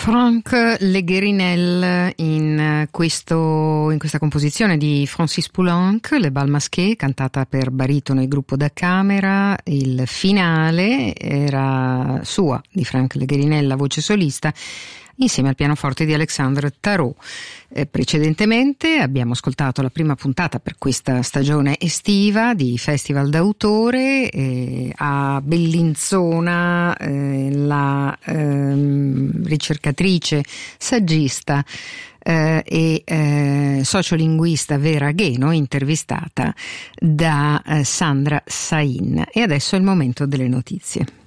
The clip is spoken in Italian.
Franck Le Guérinel in questa composizione di Francis Poulenc, Le Bal Masqué, cantata per baritono e gruppo da camera. Il finale era sua, di Franck Le Guérinel, la voce solista, insieme al pianoforte di Alexandre Tarot. Precedentemente abbiamo ascoltato la prima puntata per questa stagione estiva di Festival d'autore. A Bellinzona la ricercatrice, saggista e sociolinguista Vera Gheno, intervistata da Sandra Sain. E adesso è il momento delle notizie.